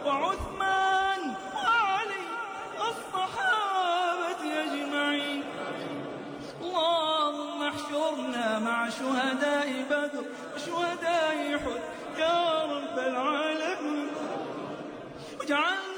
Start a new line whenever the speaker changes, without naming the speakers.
وعثمان وعلي الصحابة أجمعين. اللهم احشرنا مع شهداء بدر وشهداء أحد